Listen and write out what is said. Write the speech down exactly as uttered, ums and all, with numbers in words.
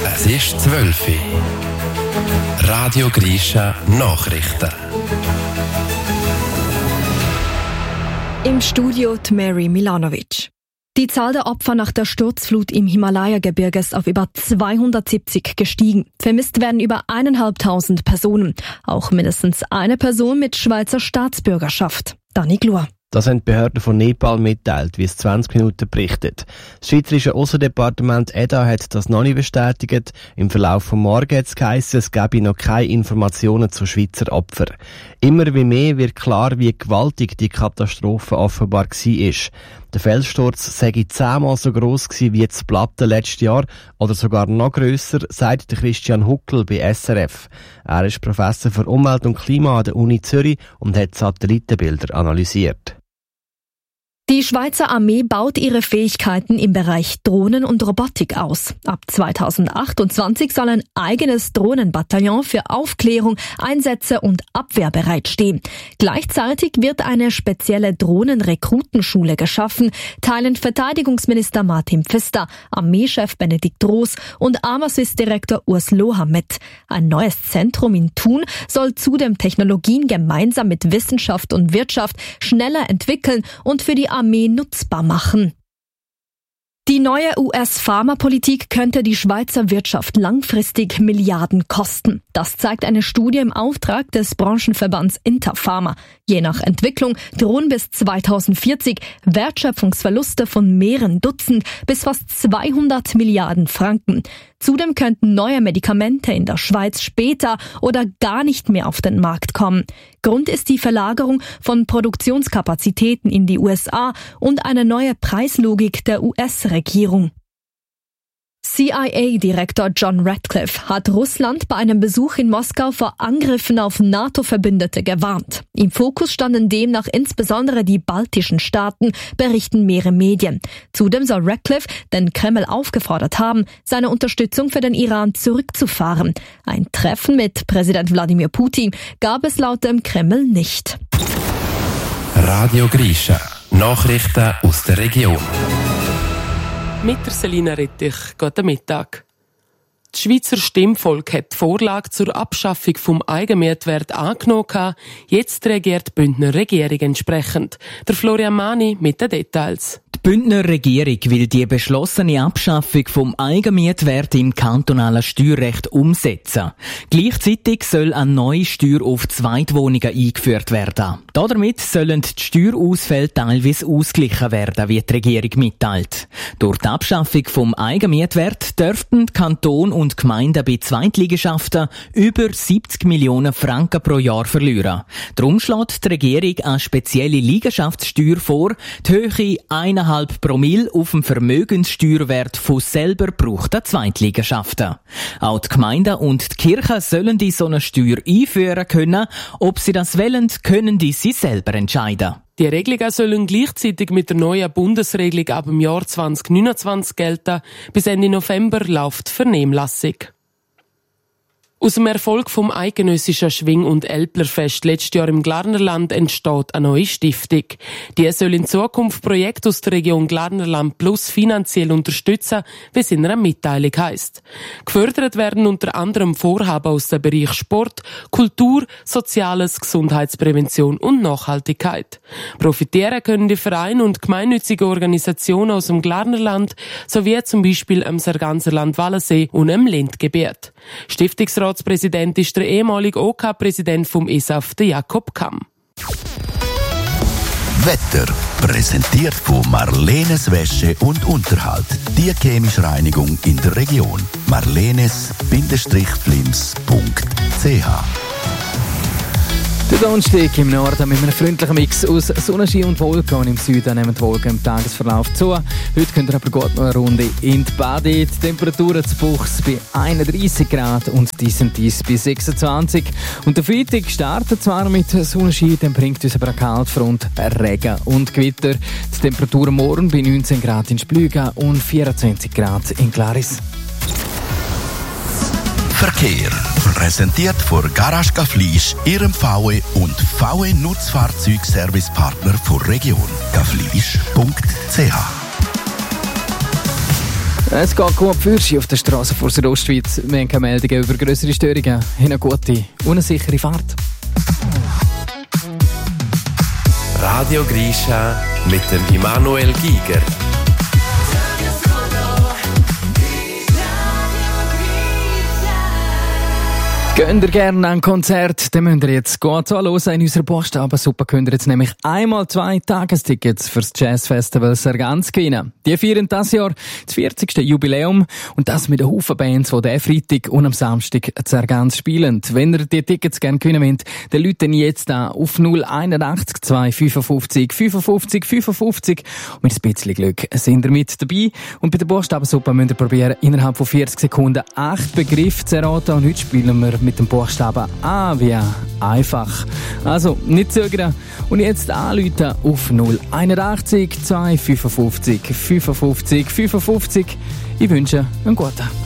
Es ist zwölf Uhr. Radio Grisha Nachrichten. Im Studio die Mary Milanovic. Die Zahl der Opfer nach der Sturzflut im Himalaya-Gebirge ist auf über zweihundertsiebzig gestiegen. Vermisst werden über eineinhalbtausend Personen. Auch mindestens eine Person mit Schweizer Staatsbürgerschaft. Dani Glur. Das haben die Behörden von Nepal mitteilt, wie es zwanzig Minuten berichtet. Das Schweizerische Aussendepartement E D A hat das noch nicht bestätigt. Im Verlauf vom Morgen hat es geheißen, es gebe noch keine Informationen zu Schweizer Opfern. Immer wie mehr wird klar, wie gewaltig die Katastrophe offenbar war. Der Felssturz sei zehnmal so gross gewesen wie das Platte letztes Jahr oder sogar noch grösser, sagt Christian Huckel bei S R F. Er ist Professor für Umwelt und Klima an der Uni Zürich und hat Satellitenbilder analysiert. Die Schweizer Armee baut ihre Fähigkeiten im Bereich Drohnen und Robotik aus. Ab zweitausendachtundzwanzig soll ein eigenes Drohnenbataillon für Aufklärung, Einsätze und Abwehr bereitstehen. Gleichzeitig wird eine spezielle Drohnenrekrutenschule geschaffen, teilen Verteidigungsminister Martin Pfister, Armeechef Benedikt Roos und Armasys-Direktor Urs Loher mit. Ein neues Zentrum in Thun soll zudem Technologien gemeinsam mit Wissenschaft und Wirtschaft schneller entwickeln und für die Armee nutzbar machen. Die neue U S-Pharmapolitik könnte die Schweizer Wirtschaft langfristig Milliarden kosten. Das zeigt eine Studie im Auftrag des Branchenverbands Interpharma. Je nach Entwicklung drohen bis zweitausendvierzig Wertschöpfungsverluste von mehreren Dutzend bis fast zweihundert Milliarden Franken. Zudem könnten neue Medikamente in der Schweiz später oder gar nicht mehr auf den Markt kommen. Grund ist die Verlagerung von Produktionskapazitäten in die U S A und eine neue Preislogik der U S-Regierung. C I A-Direktor John Ratcliffe hat Russland bei einem Besuch in Moskau vor Angriffen auf NATO-Verbündete gewarnt. Im Fokus standen demnach insbesondere die baltischen Staaten, berichten mehrere Medien. Zudem soll Ratcliffe den Kreml aufgefordert haben, seine Unterstützung für den Iran zurückzufahren. Ein Treffen mit Präsident Wladimir Putin gab es laut dem Kreml nicht. Radio Grisha Nachrichten aus der Region. Mit der Selina Rettich, guten Mittag. Das Schweizer Stimmvolk hat die Vorlage zur Abschaffung vom Eigenmehrwert angenommen. Jetzt reagiert die Bündner Regierung entsprechend. Der Florian Mani mit den Details. Die Bündner Regierung will die beschlossene Abschaffung vom Eigenmietwert im kantonalen Steuerrecht umsetzen. Gleichzeitig soll eine neue Steuer auf Zweitwohnungen eingeführt werden. Damit sollen die Steuerausfälle teilweise ausgeglichen werden, wie die Regierung mitteilt. Durch die Abschaffung vom Eigenmietwert dürften Kanton und Gemeinden bei Zweitliegenschaften über siebzig Millionen Franken pro Jahr verlieren. Darum schlägt die Regierung eine spezielle Liegenschaftssteuer vor, die Höhe eineinhalb Promille auf dem Vermögenssteuerwert von selber gebrauchten Zweitliegenschaften. Auch die Gemeinden und die Kirchen sollen die so eine Steuer einführen können. Ob sie das wollen, können die sie selber entscheiden. Die Regelungen sollen gleichzeitig mit der neuen Bundesregelung ab dem Jahr zwanzig neunundzwanzig gelten. Bis Ende November läuft die Vernehmlassung. Aus dem Erfolg vom eidgenössischen Schwing- und Älplerfest letztes Jahr im Glarnerland entsteht eine neue Stiftung. Die soll in Zukunft Projekte aus der Region Glarnerland Plus finanziell unterstützen, wie es in einer Mitteilung heisst. Gefördert werden unter anderem Vorhaben aus dem Bereich Sport, Kultur, Soziales, Gesundheitsprävention und Nachhaltigkeit. Profitieren können die Vereine und gemeinnützige Organisationen aus dem Glarnerland sowie zum Beispiel am Sarganserland Wallensee und am Lindgebiet. Stiftungsratspräsident ist der ehemalige O K-Präsident vom E S A F, der Jakob Kamm. Wetter präsentiert von Marlenes Wäsche und Unterhalt. Die chemische Reinigung in der Region. marlenes Bindestrich-flims Punkt c h Der Donnerstag im Norden mit einem freundlichen Mix aus Sonnenschein und Wolken. Und im Süden nehmen die Wolken im Tagesverlauf zu. Heute könnt ihr aber gut noch eine Runde in die Bade. Die Temperaturen zu Buchs bei einunddreissig Grad und dies und dies bei sechsundzwanzig. Und der Freitag startet zwar mit Sonnenschein, dann bringt uns aber eine Kaltfront, Regen und Gewitter. Die Temperaturen morgen bei neunzehn Grad in Splüga und vierundzwanzig Grad in Glaris. Verkehr. Präsentiert von Garage Gaflisch, Ihrem V W und V W Nutzfahrzeugservicepartner der Region. gaflisch Punkt c h Es geht gut für Sie auf der Straße vor Südostschweiz. Wir haben keine Meldungen über grössere Störungen. Eine gute, unsichere Fahrt. Radio Grisha mit dem Immanuel Giger. Gehen ihr gerne an ein Konzert, dann müsst ihr jetzt gut zuhören. In unserer Buchstabensuppe könnt ihr jetzt nämlich einmal zwei Tagestickets fürs Jazzfestival Sargans gewinnen. Die feiern dieses Jahr das vierzigste Jubiläum und das mit einem Haufen Bands, die diesen Freitag und am Samstag Sargans spielen. Wenn ihr die Tickets gerne gewinnen wollt, dann ruft jetzt an auf null acht zwei fünfundfünfzig fünfundfünfzig fünfundfünfzig und mit ein bisschen Glück sind ihr mit dabei. Und bei der Buchstabensuppe müsst ihr probieren, innerhalb von vierzig Sekunden acht Begriffe zu erraten. Und heute spielen wir mit dem Buchstaben A wie einfach. Also, nicht zögern und jetzt anrufen auf null einundachtzig zwei fünfundfünfzig fünfundfünfzig fünfundfünfzig. Ich wünsche einen guten.